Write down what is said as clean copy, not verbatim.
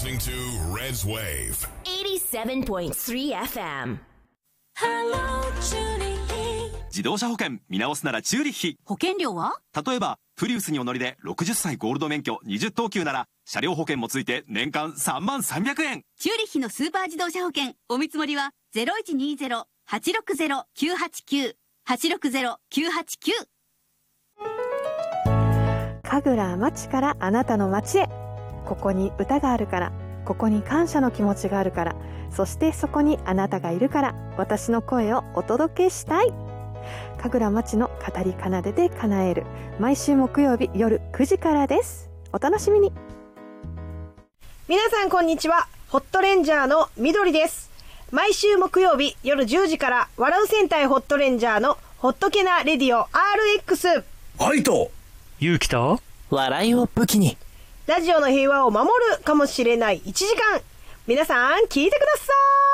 listening to Red's Wave 87.3 FM。 Hello, Julie。 自動車保険見直すならチューリッヒ。 保険料は？ 例えばプリウスにお乗りで60歳ゴールド免許20等級なら車両保険もついて年間33,000円。 チューリッヒのスーパー自動車保険お見積もりは 0120-860-989 860-989。 神楽町からあなたの町へ。ここに歌があるから、ここに感謝の気持ちがあるから、そしてそこにあなたがいるから、私の声をお届けしたい。神楽町の語り奏でて叶える、毎週木曜日夜9時からです。お楽しみに。 皆さんこんにちは。ホットレンジャーのみどりです。毎週木曜日夜10時から笑う戦隊ホットレンジャーのホットケナレディオ RX。 愛と勇気と笑いを武器にラジオの平和を守るかもしれない1時間。皆さん聞いてください。